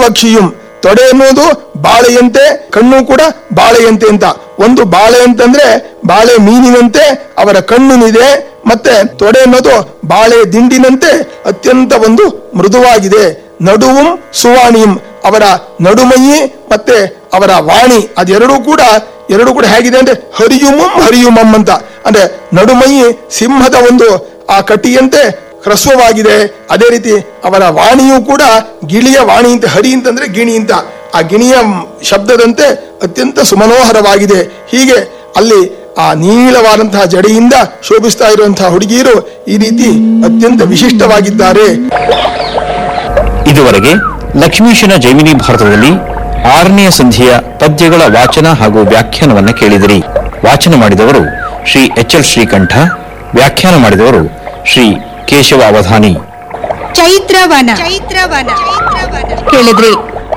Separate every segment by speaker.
Speaker 1: ಪಕ್ಷಿಯುಂ. ತೊಡೆ ಎನ್ನುವುದು ಬಾಳೆಯಂತೆ, ಕಣ್ಣು ಕೂಡ ಬಾಳೆಯಂತೆ ಅಂತ. ಒಂದು ಬಾಳೆ ಅಂತಂದ್ರೆ ಬಾಳೆ ಮೀನಿನಂತೆ ಅವರ ಕಣ್ಣುನಿದೆ, ಮತ್ತೆ ತೊಡೆ ಅನ್ನೋದು ಬಾಳೆ ದಿಂಡಿನಂತೆ ಅತ್ಯಂತ ಒಂದು ಮೃದುವಾಗಿದೆ. ನಡುವುಂ ಸುವಾಣಿಯಂ, ಅವರ ನಡುಮಯಿ ಮತ್ತೆ ಅವರ ವಾಣಿ ಅದೆರಡೂ ಕೂಡ ಹೇಗಿದೆ ಅಂದ್ರೆ ಹರಿಯುಮಂ ಅಂತ. ಅಂದ್ರೆ ನಡುಮಯಿ ಸಿಂಹದ ಒಂದು ಆ ಕಟಿಯಂತೆ ಹ್ರಸ್ವವಾಗಿದೆ. ಅದೇ ರೀತಿ ಅವರ ವಾಣಿಯೂ ಕೂಡ ಗಿಳಿಯ ವಾಣಿ ಅಂತ, ಹರಿ ಅಂತಂದ್ರೆ ಗಿಣಿ ಅಂತ, ಆ ಗಿಣಿಯ ಶಬ್ದದಂತೆ ಅತ್ಯಂತ ಸುಮನೋಹರವಾಗಿದೆ. ಹೀಗೆ ಅಲ್ಲಿ ಆ ನೀಳವಾದಂತಹ ಜಡೆಯಿಂದ ಶೋಭಿಸ್ತಾ ಇರುವಂತಹ ಹುಡುಗಿಯರು ಈ ರೀತಿ ಅತ್ಯಂತ ವಿಶಿಷ್ಟವಾಗಿದ್ದಾರೆ.
Speaker 2: ಇದುವರೆಗೆ ಲಕ್ಷ್ಮೀಶನ ಜೈಮಿನಿ ಭಾರತದಲ್ಲಿ 6ನೇ ಸಂಧಿಯ ಪದ್ಯಗಳ ವಾಚನ ಹಾಗೂ ವ್ಯಾಖ್ಯಾನವನ್ನು ಕೇಳಿದಿರಿ. ವಾಚನ ಮಾಡಿದವರು ಶ್ರೀ ಎಚ್.ಎಲ್. ಶ್ರೀಕಂಠ, ವ್ಯಾಖ್ಯಾನ ಮಾಡಿದವರು ಶ್ರೀ ಕೇಶವ ಅವಧಾನಿ.
Speaker 3: ಚೈತ್ರವನ ಕೇಳಿದ್ರಿ.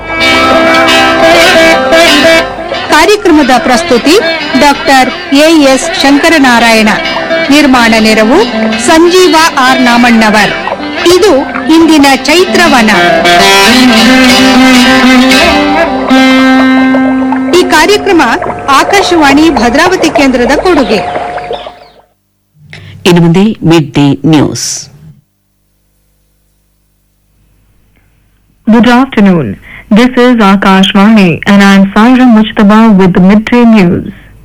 Speaker 3: ಕಾರ್ಯಕ್ರಮದ ಪ್ರಸ್ತುತಿ ಡಾಕ್ಟರ್ ಎಎಸ್ ಶಂಕರನಾರಾಯಣ. ನಿರ್ಮಾಣ ನೆರವು ಸಂಜೀವ ಆರ್ ನಾಮಣ್ಣವರ್. ಇದು ಇಂದಿನ ಚೈತ್ರವನ. ಈ ಕಾರ್ಯಕ್ರಮ ಆಕಾಶವಾಣಿ ಭದ್ರಾವತಿ ಕೇಂದ್ರದ ಕೊಡುಗೆ.
Speaker 4: ಇನ್ನು ಮುಂದೆ mid day news.
Speaker 5: Good afternoon. This is Akashvani and I am Saira Mujtaba with the midday news.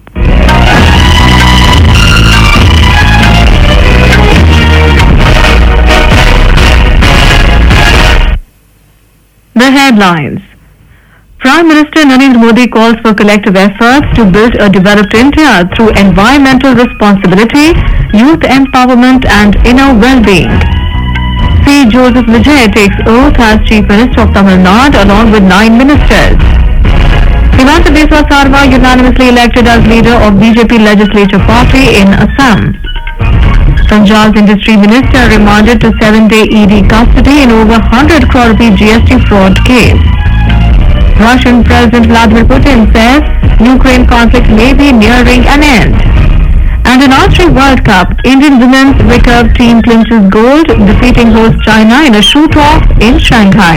Speaker 5: The headlines. Prime Minister Narendra Modi calls for collective efforts to build a developed India through environmental responsibility, youth empowerment and inner well-being. C. Joseph Vijay takes oath as Chief Minister of Tamil Nadu along with 9 ministers. Himanta Biswa Sarma unanimously elected as leader of BJP Legislature Party in Assam. Punjab's Industry Minister remanded to 7-day ED custody in over 100 crore rupee GST fraud case. Russian President Vladimir Putin says Ukraine conflict may be nearing an end. And in Archery World Cup, Indian women's recurve team clinches gold, defeating host China in a shoot-off in Shanghai.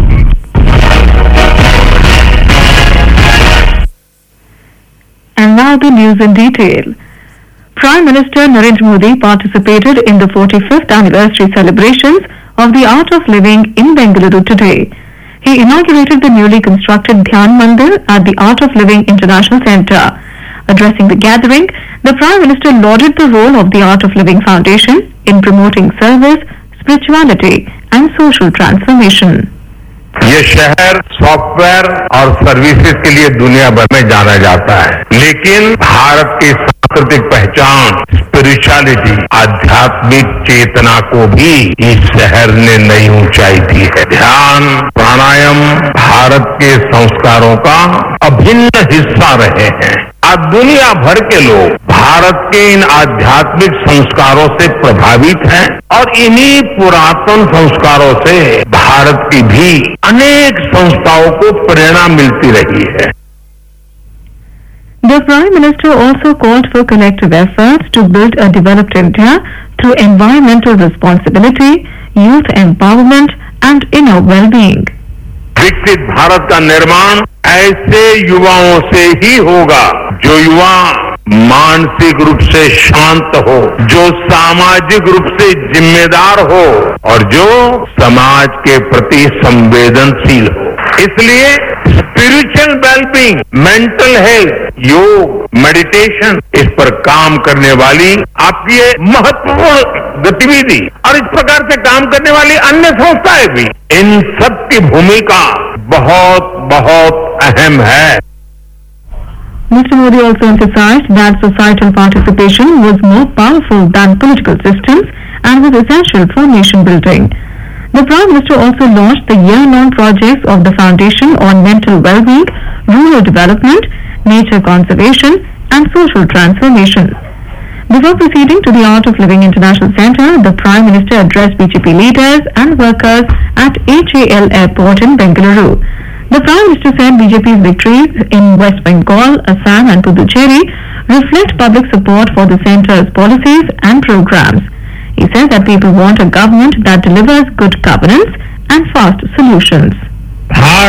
Speaker 5: And now the news in detail. Prime Minister Narendra Modi participated in the 45th anniversary celebrations of the Art of Living in Bengaluru today. He inaugurated the newly constructed Dhyan Mandir at the Art of Living International Centre. Addressing the gathering, the Prime Minister lauded the role of the Art of Living Foundation in promoting service, spirituality and social transformation.
Speaker 6: ये शहर software और services के लिए दुनिया भर में जाना जाता है, लेकिन भारत की सांस्कृतिक पहचान स्पिरिचुअलिटी, आध्यात्मिक चेतना को भी इस शहर ने नई ऊंचाई दी है. ध्यान, प्राणायाम भारत के संस्कारों का अभिन्न हिस्सा रहे हैं. आज दुनिया भर के लोग भारत के इन आध्यात्मिक संस्कारों से प्रभावित हैं और इन्हीं पुरातन संस्कारों से भारत की भी अनेक संस्थाओं को प्रेरणा मिलती रही है.
Speaker 5: The Prime Minister also called for collective efforts to build a developed India through environmental responsibility, youth empowerment and inner well-being.
Speaker 6: विकसित भारत का निर्माण ऐसे युवाओं से ही होगा जो युवा मानसिक रूप से शांत हो, जो सामाजिक रूप से जिम्मेदार हो और जो समाज के प्रति संवेदनशील हो. इसलिए स्पिरिचुअल वेलबींग, मेंटल हेल्थ, योग, मेडिटेशन, इस पर काम करने वाली आपकी ये महत्वपूर्ण गतिविधि और इस प्रकार से काम करने वाली अन्य संस्थाएं भी, इन सब की भूमिका बहुत बहुत अहम है.
Speaker 5: Mr. Modi also emphasized that societal participation was more powerful than political systems and was essential for nation building. The Prime Minister also launched the year-long projects of the Foundation on mental well-being, rural development, nature conservation and social transformation. Before proceeding to the Art of Living International Centre, the Prime Minister addressed BJP leaders and workers at HAL Airport in Bengaluru. The Prime Minister said BJP's victories in West Bengal, Assam and Puducherry reflect public support for the centre's policies and programs. He said that people want a government that delivers good governance and fast solutions.
Speaker 6: Bharat